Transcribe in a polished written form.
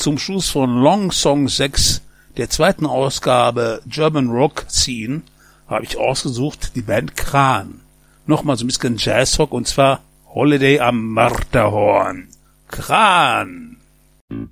zum Schluss von Long Song 6, der zweiten Ausgabe German Rock Scene, habe ich ausgesucht die Band Kran. Nochmal so ein bisschen Jazzrock, und zwar Holiday am Marterhorn. Kran!